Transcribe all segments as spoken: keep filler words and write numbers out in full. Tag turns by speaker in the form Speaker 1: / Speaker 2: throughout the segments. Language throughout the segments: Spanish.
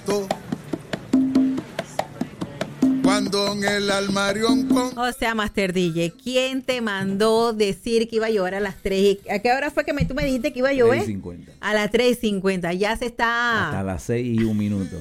Speaker 1: Cuando en el almarión con...
Speaker 2: O sea, Master D J, ¿quién te mandó decir que iba a llover a las tres? ¿A qué hora fue que me, tú me dijiste que iba a llover?
Speaker 3: tres y cincuenta.
Speaker 2: A las tres y cincuenta. Ya se está...
Speaker 3: Hasta las seis y un minuto.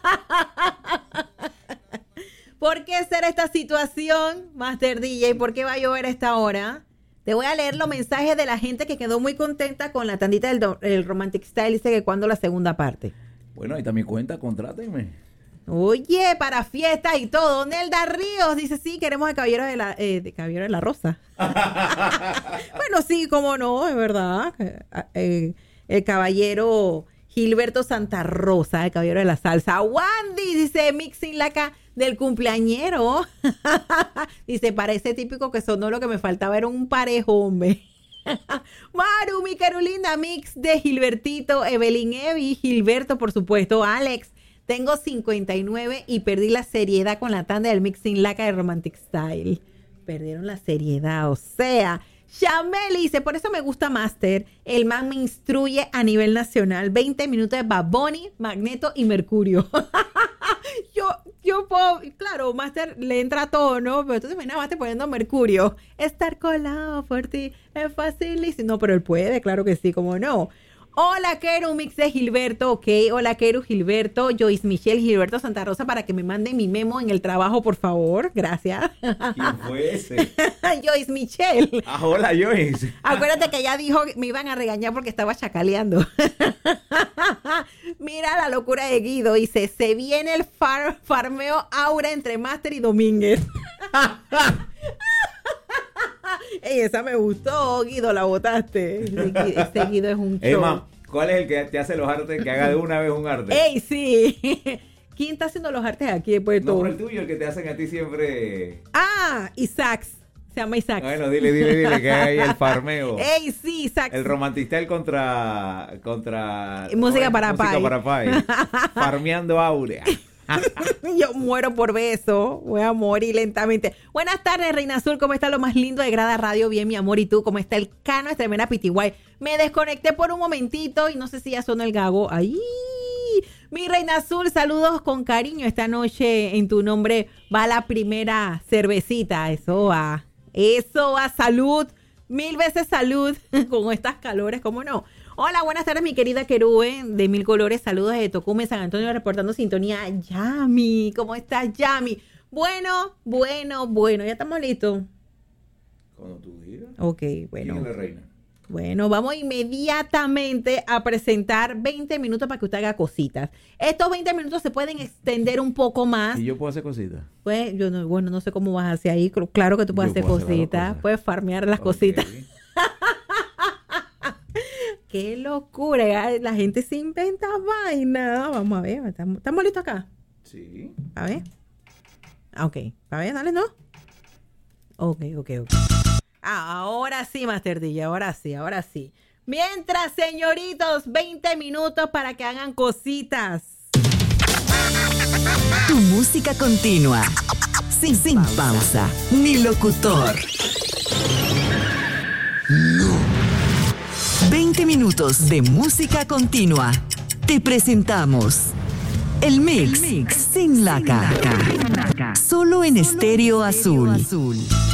Speaker 2: ¿Por qué será esta situación, Master D J? ¿Por qué va a llover a esta hora? Te voy a leer los mensajes de la gente que quedó muy contenta con la tandita del do, el Romantic Style. Dice que cuando la segunda parte.
Speaker 3: Bueno, ahí está mi cuenta, contrátenme.
Speaker 2: Oye, para fiestas y todo. Nelda Ríos dice, sí, queremos el Caballero de la, eh, de Caballero de la Rosa. Bueno, sí, cómo no, es verdad. Eh, el Caballero Gilberto Santa Rosa, el Caballero de la Salsa. Wandy dice, mixing laca del cumpleañero. Dice, parece típico que sonó, lo que me faltaba era un parejo, hombre. Maru, mi Carolina, mix de Gilbertito, Evelyn Evi, Gilberto, por supuesto, Alex. Tengo cincuenta y nueve y perdí la seriedad con la tanda del mixing laca de Romantic Style. Perdieron la seriedad, o sea. Chameli dice, por eso me gusta Master. El man me instruye a nivel nacional. veinte minutos de Bad Bunny, Magneto y Mercurio. yo, yo puedo, claro, Master le entra todo, ¿no? Pero entonces me Master poniendo Mercurio. Estar colado por ti es facilísimo. No, pero él puede, claro que sí, cómo no. Hola, Keru, mix de Gilberto, ok. Hola, Keru, Gilberto, Joyce Michelle, Gilberto Santa Rosa, para que me manden mi memo en el trabajo, por favor. Gracias.
Speaker 3: ¿Quién fue ese?
Speaker 2: Joyce Michelle.
Speaker 3: Ah, hola, Joyce.
Speaker 2: Acuérdate que ella dijo que me iban a regañar porque estaba chacaleando. Mira la locura de Guido. Dice, se viene el far, farmeo aura entre Master y Domínguez. Ey, esa me gustó, Guido, la botaste. Ese Guido es un show.
Speaker 3: Emma, ¿cuál es el que te hace los artes que haga de una vez un arte?
Speaker 2: Ey, sí. ¿Quién está haciendo los artes aquí después de todo?
Speaker 3: No, pero el tuyo, el que te hacen a ti siempre.
Speaker 2: Ah, Isaac. Se llama Isaac.
Speaker 3: Bueno, dile, dile, dile que hay el farmeo.
Speaker 2: Ey, sí, Isaac.
Speaker 3: El romantistel contra... contra
Speaker 2: música para
Speaker 3: música
Speaker 2: Pai.
Speaker 3: para Pai. Farmeando Aurea.
Speaker 2: Yo muero por beso. Voy a morir lentamente. Buenas tardes, Reina Azul. ¿Cómo está lo más lindo de Grada Radio? Bien, mi amor. ¿Y tú? ¿Cómo está el Cano? Es tremenda pitiguay. Me desconecté por un momentito y no sé si ya sonó el gago. ¡Ay! Mi Reina Azul, saludos con cariño. Esta noche en tu nombre va la primera cervecita. Eso va. Eso va. Salud. Mil veces salud con estas calores. ¿Cómo no? Hola, buenas tardes, mi querida Querube de Mil Colores. Saludos desde Tocumen, San Antonio, reportando sintonía. Yami, ¿cómo estás, Yami? Bueno, bueno, bueno, ya estamos listos.
Speaker 3: Cuando tú digas.
Speaker 2: Ok, bueno.
Speaker 3: ¿Quién es la reina?
Speaker 2: Bueno, vamos inmediatamente a presentar veinte minutos para que usted haga cositas. Estos veinte minutos se pueden extender un poco más.
Speaker 3: ¿Y yo puedo hacer cositas?
Speaker 2: Pues, yo no, bueno, no sé cómo vas a hacer ahí. Claro que tú puedes
Speaker 3: Yo
Speaker 2: hacer
Speaker 3: puedo hacer
Speaker 2: cositas.
Speaker 3: cosas.
Speaker 2: Puedes farmear las
Speaker 3: Okay.
Speaker 2: cositas. ¡Qué locura! La gente se inventa vaina. Vamos a ver. ¿Estamos, ¿estamos listos acá?
Speaker 3: Sí.
Speaker 2: A ver. Ah, ok. A ver, dale, ¿no? Ok, ok, ok. Ah, ahora sí, Master D J. Ahora sí, ahora sí. Mientras, señoritos, veinte minutos para que hagan cositas.
Speaker 4: Tu música continua. Sin, sin pausa. Ni locutor. veinte minutos de música continua. Te presentamos el mix, el mix sin laca. Solo en Estéreo Azul. Azul.